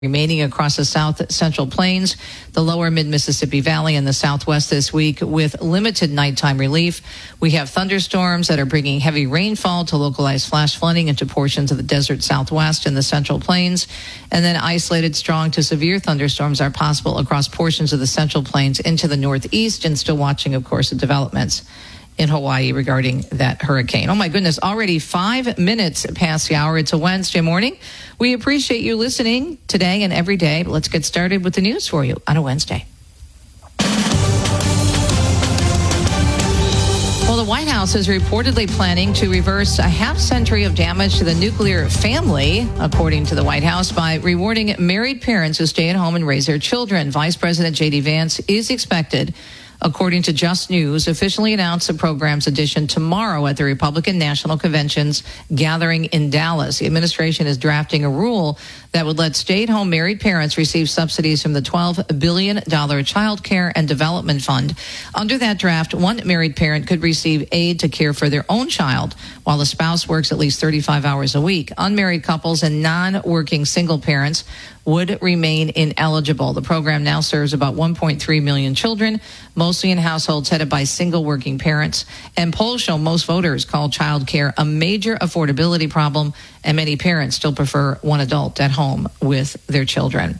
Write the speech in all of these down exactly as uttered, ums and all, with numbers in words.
remaining across the south central plains, the lower mid-Mississippi Valley, and the southwest this week with limited nighttime relief. We have thunderstorms that are bringing heavy rainfall to localized flash flooding into portions of the desert southwest and the central plains. And then isolated strong to severe thunderstorms are possible across portions of the central plains into the northeast, and still watching, of course, the developments in Hawaii regarding that hurricane. Oh my goodness, already five minutes past the hour. It's a Wednesday morning. We appreciate you listening today and every day. But let's get started with the news for you on a Wednesday. Well, the White House is reportedly planning to reverse a half century of damage to the nuclear family, according to the White House, by rewarding married parents who stay at home and raise their children. Vice President J D Vance is expected, according to Just News, officially announced the program's addition tomorrow at the Republican National Convention's gathering in Dallas. The administration is drafting a rule that would let stay-at-home married parents receive subsidies from the twelve billion dollars Child Care and Development Fund. Under that draft, one married parent could receive aid to care for their own child while the spouse works at least thirty-five hours a week. Unmarried couples and non-working single parents would remain ineligible. The program now serves about one point three million children, mostly in households headed by single working parents. And polls show most voters call child care a major affordability problem, and many parents still prefer one adult at home with their children.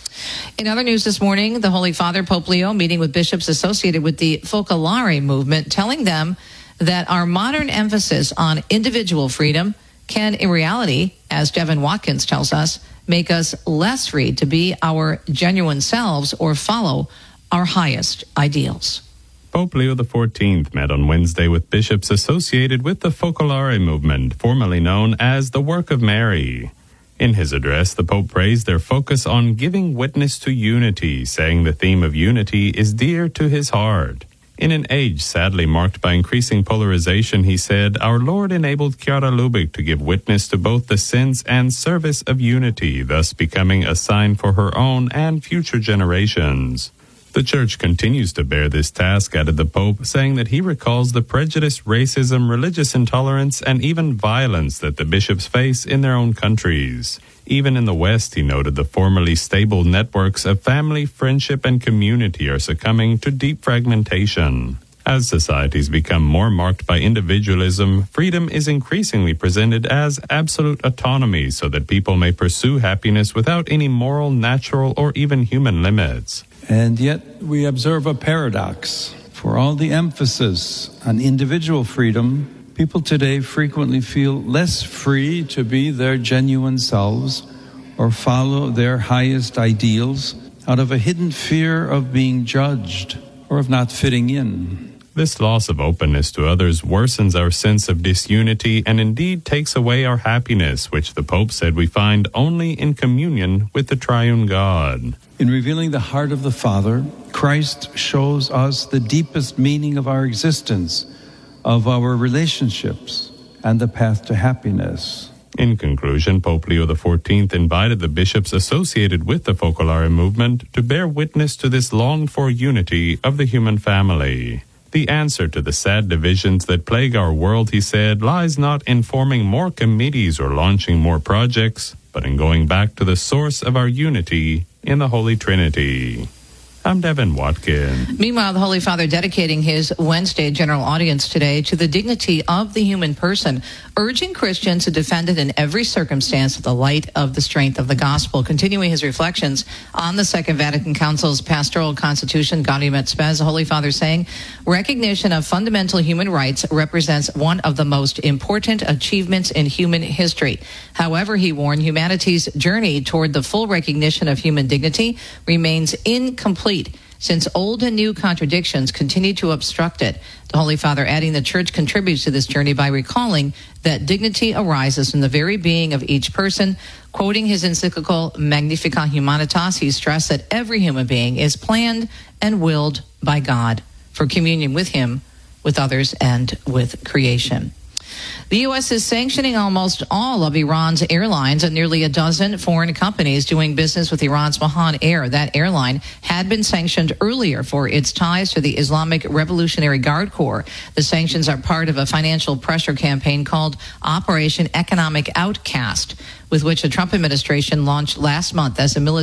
In other news this morning, the Holy Father, Pope Leo, meeting with bishops associated with the Focolare movement, telling them that our modern emphasis on individual freedom can, in reality, as Devin Watkins tells us, make us less free to be our genuine selves or follow our highest ideals. Pope Leo the fourteenth met on Wednesday with bishops associated with the Focolare movement, formerly known as the Work of Mary. In his address, the Pope praised their focus on giving witness to unity, saying the theme of unity is dear to his heart. In an age sadly marked by increasing polarization, he said, our Lord enabled Chiara Lubich to give witness to both the sense and service of unity, thus becoming a sign for her own and future generations. The Church continues to bear this task, added the Pope, saying that he recalls the prejudice, racism, religious intolerance, and even violence that the bishops face in their own countries. Even in the West, he noted, the formerly stable networks of family, friendship, and community are succumbing to deep fragmentation. As societies become more marked by individualism, freedom is increasingly presented as absolute autonomy so that people may pursue happiness without any moral, natural, or even human limits. And yet we observe a paradox. For all the emphasis on individual freedom, people today frequently feel less free to be their genuine selves or follow their highest ideals out of a hidden fear of being judged or of not fitting in. This loss of openness to others worsens our sense of disunity and indeed takes away our happiness, which the Pope said we find only in communion with the triune God. In revealing the heart of the Father, Christ shows us the deepest meaning of our existence, of our relationships, and the path to happiness. In conclusion, Pope Leo the fourteenth invited the bishops associated with the Focolare movement to bear witness to this longed-for unity of the human family. The answer to the sad divisions that plague our world, he said, lies not in forming more committees or launching more projects, but in going back to the source of our unity in the Holy Trinity. I'm Devin Watkins. Meanwhile, the Holy Father dedicating his Wednesday general audience today to the dignity of the human person, urging Christians to defend it in every circumstance in the light of the strength of the gospel. Continuing his reflections on the Second Vatican Council's pastoral constitution, Gaudium et Spes, the Holy Father saying, recognition of fundamental human rights represents one of the most important achievements in human history. However, he warned, humanity's journey toward the full recognition of human dignity remains incomplete, since old and new contradictions continue to obstruct it. The Holy Father adding the Church contributes to this journey by recalling that dignity arises from the very being of each person. Quoting his encyclical Magnificat Humanitas, he stressed that every human being is planned and willed by God for communion with him, with others, and with creation. The U S is sanctioning almost all of Iran's airlines and nearly a dozen foreign companies doing business with Iran's Mahan Air. That airline had been sanctioned earlier for its ties to the Islamic Revolutionary Guard Corps. The sanctions are part of a financial pressure campaign called Operation Economic Outcast, with which the Trump administration launched last month as a military